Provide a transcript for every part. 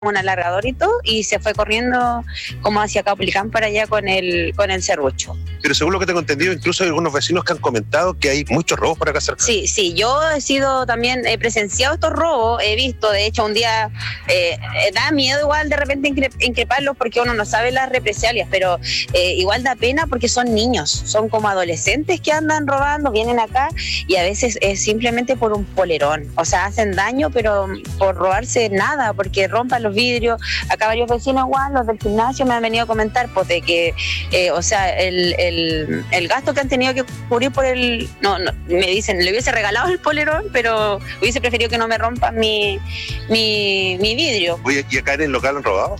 un alargador y todo, y se fue corriendo como hacia Caupolicán para allá con el serrucho. Pero según lo que tengo entendido, incluso hay algunos vecinos que han comentado que hay muchos robos por acá cerca. Sí, yo he presenciado estos robos, he visto, de hecho un día da miedo igual de repente increparlos porque uno no sabe las represalias, pero igual da pena porque son niños, son como adolescentes que andan robando, vienen acá y a veces es simplemente por un polerón, o sea, hacen daño pero por robarse nada, porque rompan los vidrios. Acá varios vecinos igual, los del gimnasio me han venido a comentar pues de que, o sea, el gasto que han tenido que cubrir por me dicen, le hubiese regalado el polerón, pero hubiese preferido que no me rompan mi vidrio. Oye, ¿y acá en el local han robado?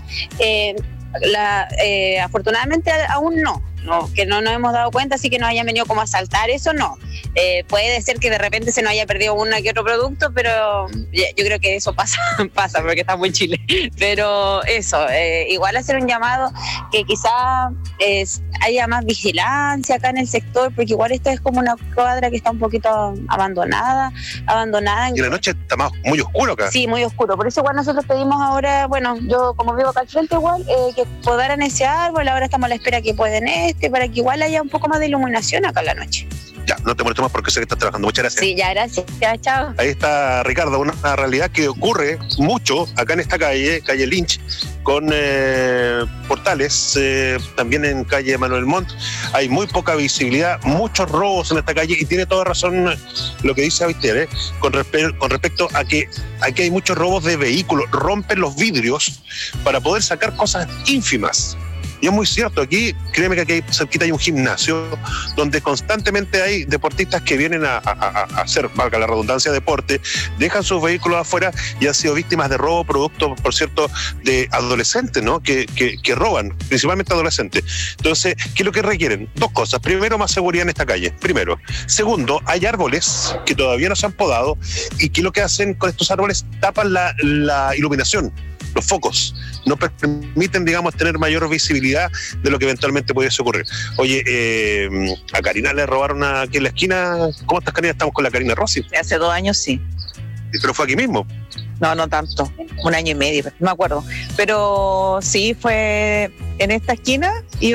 Afortunadamente aún no, que no nos hemos dado cuenta, así que nos hayan venido como a asaltar, eso no. Puede ser que de repente se nos haya perdido uno que otro producto, pero yo creo que eso pasa porque estamos en Chile. Pero eso, igual hacer un llamado que quizá haya más vigilancia acá en el sector, porque igual esto es como una cuadra que está un poquito abandonada. Y la noche está muy oscuro acá. Sí, muy oscuro. Por eso igual nosotros pedimos ahora, bueno, yo como vivo acá al frente igual, que podaran ese árbol, ahora estamos a la espera que pueden para que igual haya un poco más de iluminación acá en la noche. Ya, no te molesto más porque sé que estás trabajando. Muchas gracias. Sí, ya, gracias. Ya, chao. Ahí está Ricardo, una realidad que ocurre mucho acá en esta calle Lynch, con Portales, también en calle Manuel Montt. Hay muy poca visibilidad, muchos robos en esta calle y tiene toda razón lo que dice Abister, con respecto a que aquí hay muchos robos de vehículos, rompen los vidrios para poder sacar cosas ínfimas. Y es muy cierto, aquí, créeme que aquí cerquita hay un gimnasio donde constantemente hay deportistas que vienen a hacer, valga la redundancia, deporte, dejan sus vehículos afuera y han sido víctimas de robo, producto, por cierto, de adolescentes, ¿no? Que roban, principalmente adolescentes. Entonces, ¿qué es lo que requieren? Dos cosas. Primero, más seguridad en esta calle. Primero. Segundo, hay árboles que todavía no se han podado y que lo que hacen con estos árboles tapan la iluminación. Los focos no permiten, digamos, tener mayor visibilidad de lo que eventualmente pudiese ocurrir. Oye, a Karina le robaron aquí en la esquina. ¿Cómo estás, Karina? Estamos con la Karina Rossi. Hace 2 años sí. ¿Pero fue aquí mismo? No tanto, 1 año y medio, no me acuerdo. Pero sí, fue en esta esquina,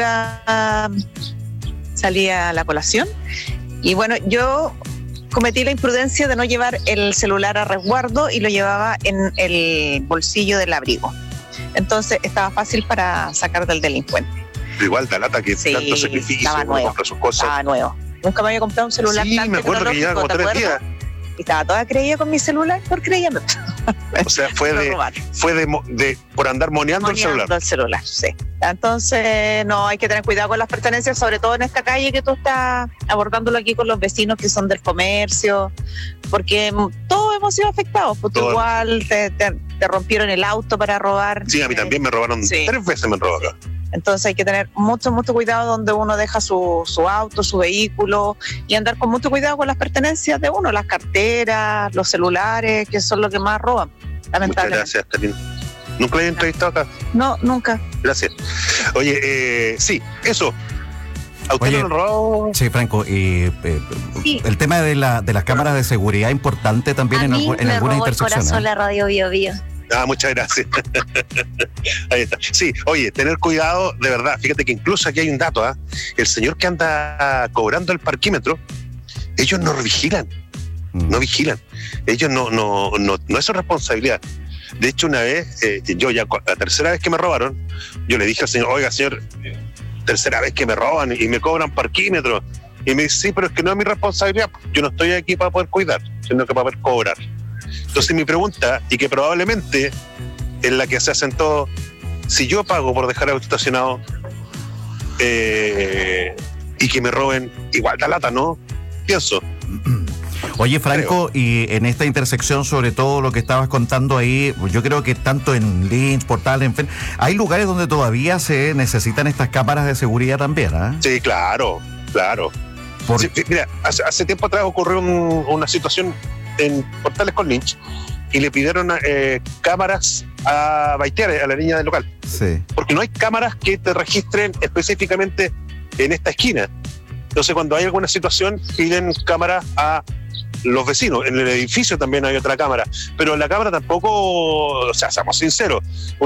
salía a la colación y bueno, yo cometí la imprudencia de no llevar el celular a resguardo y lo llevaba en el bolsillo del abrigo. Entonces estaba fácil para sacar del delincuente. Pero igual da lata que sí, tanto sacrificio, estaba nuevo, compra sus cosas. Estaba nuevo. Nunca me había comprado un celular sí, tan me acuerdo que llevaba como 3 días. Y estaba toda creída con mi celular por creyendo. O sea, fue por andar moneando el celular. El celular, sí. Entonces, no, hay que tener cuidado con las pertenencias, sobre todo en esta calle que tú estás abordándolo aquí con los vecinos que son del comercio, porque todos hemos sido afectados, porque todo igual te rompieron el auto para robar. Sí, a mí también me robaron, 3 veces me han robado acá. Entonces hay que tener mucho cuidado donde uno deja su auto, su vehículo, y andar con mucho cuidado con las pertenencias de uno, las carteras, los celulares, que son los que más roban, lamentablemente. Muchas gracias, Karina. ¿Nunca la he entrevistado acá? No, nunca. Gracias. Oye, sí, eso. ¿A usted lo han robado? Sí, Franco, sí. El tema de las cámaras de seguridad importante también en algunas intersecciones. A mí me robó el corazón la radio Bio Bio. Muchas gracias. Ahí está. Sí, oye, tener cuidado, de verdad. Fíjate que incluso aquí hay un dato, el señor que anda cobrando el parquímetro, ellos no vigilan, no vigilan. Ellos no es su responsabilidad. De hecho, una vez, yo ya la tercera vez que me robaron, yo le dije al señor, oiga, señor, tercera vez que me roban y me cobran parquímetro. Y me dice, sí, pero es que no es mi responsabilidad. Yo no estoy aquí para poder cuidar, sino que para poder cobrar. Entonces mi pregunta, y que probablemente es la que se hacen todos, si yo pago por dejar el auto estacionado y que me roben, igual da lata, ¿no? Pienso. Oye, Franco, y en esta intersección, sobre todo lo que estabas contando ahí, yo creo que tanto en Lynch, Portales, en fin, hay lugares donde todavía se necesitan estas cámaras de seguridad también, ¿eh? Sí, claro. Sí, mira, hace tiempo atrás ocurrió una situación en Portales con Lynch y le pidieron cámaras a Baitiar, a la niña del local. Sí. Porque no hay cámaras que te registren específicamente en esta esquina. Entonces, cuando hay alguna situación, piden cámaras a los vecinos. En el edificio también hay otra cámara, pero la cámara tampoco, o sea, seamos sinceros,